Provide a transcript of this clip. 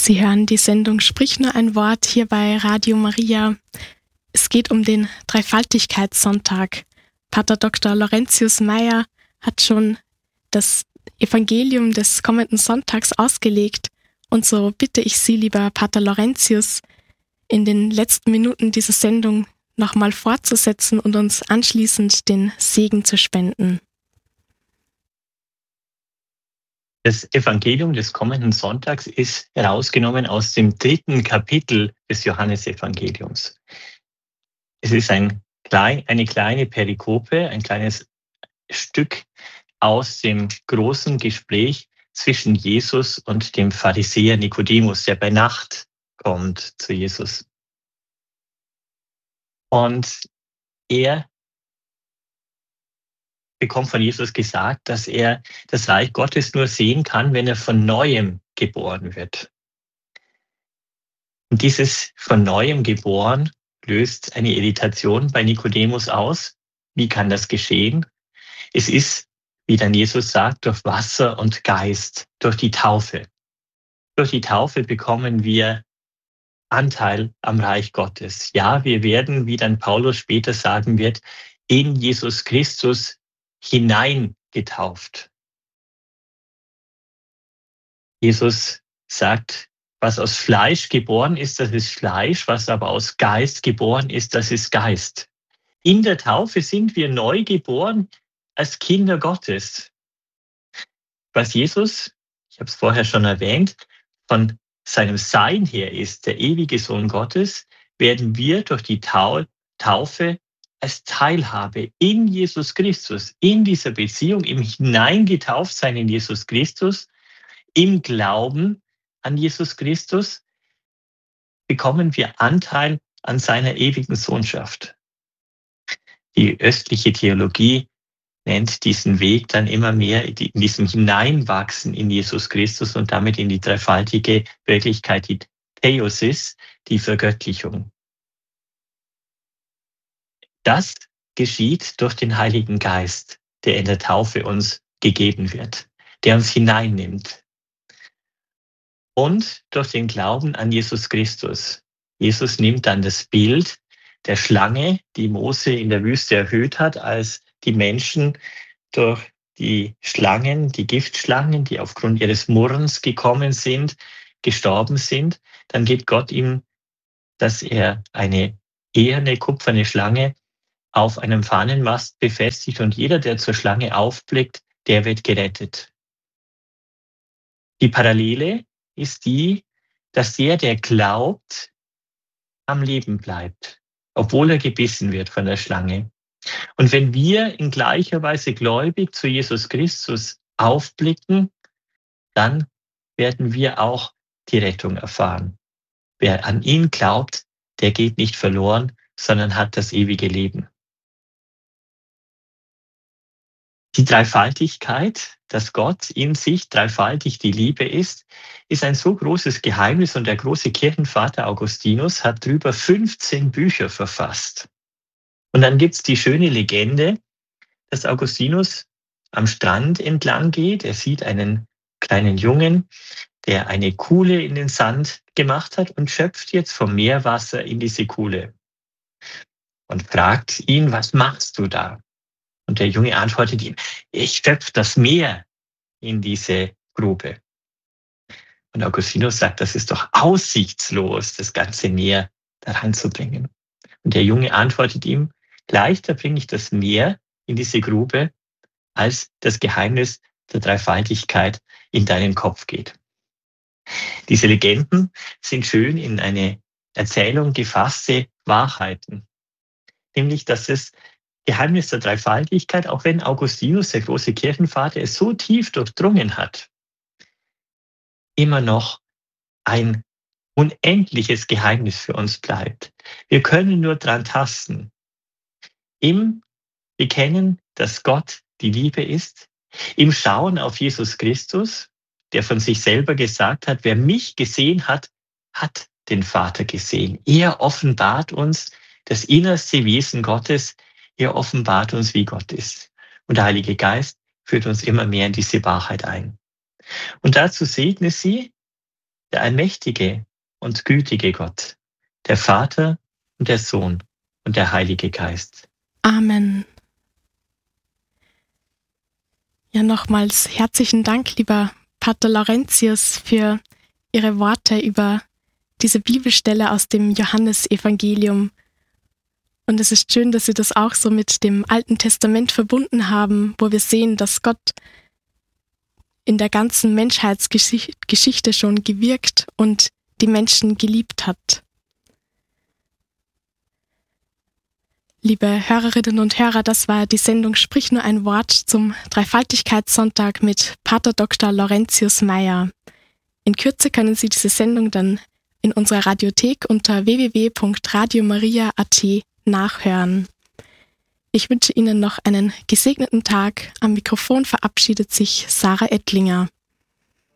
Sie hören die Sendung Sprich nur ein Wort hier bei Radio Maria. Es geht um den Dreifaltigkeitssonntag. Pater Dr. Laurentius Meyer hat schon das Evangelium des kommenden Sonntags ausgelegt. Und so bitte ich Sie, lieber Pater Laurentius, in den letzten Minuten dieser Sendung nochmal fortzusetzen und uns anschließend den Segen zu spenden. Das Evangelium des kommenden Sonntags ist herausgenommen aus dem 3. Kapitel des Johannesevangeliums. Es ist eine kleine Perikope, ein kleines Stück aus dem großen Gespräch zwischen Jesus und dem Pharisäer Nikodemus, der bei Nacht kommt zu Jesus. Und er bekommt von Jesus gesagt, dass er das Reich Gottes nur sehen kann, wenn er von Neuem geboren wird. Und dieses von Neuem geboren löst eine Irritation bei Nikodemus aus. Wie kann das geschehen? Es ist, wie dann Jesus sagt, durch Wasser und Geist, durch die Taufe. Durch die Taufe bekommen wir Anteil am Reich Gottes. Ja, wir werden, wie dann Paulus später sagen wird, in Jesus Christus hineingetauft. Jesus sagt, was aus Fleisch geboren ist, das ist Fleisch, was aber aus Geist geboren ist, das ist Geist. In der Taufe sind wir neu geboren als Kinder Gottes. Was Jesus, ich habe es vorher schon erwähnt, von seinem Sein her ist, der ewige Sohn Gottes, werden wir durch die Taufe als Teilhabe in Jesus Christus, in dieser Beziehung, im Hineingetauftsein in Jesus Christus, im Glauben an Jesus Christus, bekommen wir Anteil an seiner ewigen Sohnschaft. Die östliche Theologie nennt diesen Weg dann immer mehr in diesem Hineinwachsen in Jesus Christus und damit in die dreifaltige Wirklichkeit, die Theosis, die Vergöttlichung. Das geschieht durch den Heiligen Geist, der in der Taufe uns gegeben wird, der uns hineinnimmt. Und durch den Glauben an Jesus Christus. Jesus nimmt dann das Bild der Schlange, die Mose in der Wüste erhöht hat, als die Menschen durch die Schlangen, die Giftschlangen, die aufgrund ihres Murrens gekommen sind, gestorben sind. Dann gibt Gott ihm, dass er eine eherne, kupferne Schlange auf einem Fahnenmast befestigt und jeder, der zur Schlange aufblickt, der wird gerettet. Die Parallele ist die, dass der glaubt, am Leben bleibt, obwohl er gebissen wird von der Schlange. Und wenn wir in gleicher Weise gläubig zu Jesus Christus aufblicken, dann werden wir auch die Rettung erfahren. Wer an ihn glaubt, der geht nicht verloren, sondern hat das ewige Leben. Die Dreifaltigkeit, dass Gott in sich dreifaltig die Liebe ist ein so großes Geheimnis und der große Kirchenvater Augustinus hat darüber 15 Bücher verfasst. Und dann gibt's die schöne Legende, dass Augustinus am Strand entlang geht. Er sieht einen kleinen Jungen, der eine Kuhle in den Sand gemacht hat und schöpft jetzt vom Meerwasser in diese Kuhle und fragt ihn, was machst du da? Und der Junge antwortet ihm, ich schöpfe das Meer in diese Grube. Und Augustinus sagt, das ist doch aussichtslos, das ganze Meer da reinzubringen. Und der Junge antwortet ihm, leichter bringe ich das Meer in diese Grube, als das Geheimnis der Dreifaltigkeit in deinen Kopf geht. Diese Legenden sind schön in eine Erzählung gefasste Wahrheiten. Nämlich, dass das Geheimnis der Dreifaltigkeit, auch wenn Augustinus, der große Kirchenvater, es so tief durchdrungen hat, immer noch ein unendliches Geheimnis für uns bleibt. Wir können nur dran tasten. Im Bekennen, dass Gott die Liebe ist, im Schauen auf Jesus Christus, der von sich selber gesagt hat, wer mich gesehen hat, hat den Vater gesehen. Er offenbart uns das innerste Wesen Gottes, er offenbart uns, wie Gott ist. Und der Heilige Geist führt uns immer mehr in diese Wahrheit ein. Und dazu segne sie der allmächtige und gütige Gott, der Vater und der Sohn und der Heilige Geist. Amen. Ja, nochmals herzlichen Dank, lieber Pater Laurentius, für Ihre Worte über diese Bibelstelle aus dem Johannesevangelium. Und es ist schön, dass Sie das auch so mit dem Alten Testament verbunden haben, wo wir sehen, dass Gott in der ganzen Menschheitsgeschichte schon gewirkt und die Menschen geliebt hat. Liebe Hörerinnen und Hörer, das war die Sendung Sprich nur ein Wort zum Dreifaltigkeitssonntag mit Pater Dr. Laurentius Meyer. In Kürze können Sie diese Sendung dann in unserer Radiothek unter www.radiomaria.at nachhören. Ich wünsche Ihnen noch einen gesegneten Tag. Am Mikrofon verabschiedet sich Sarah Ettlinger.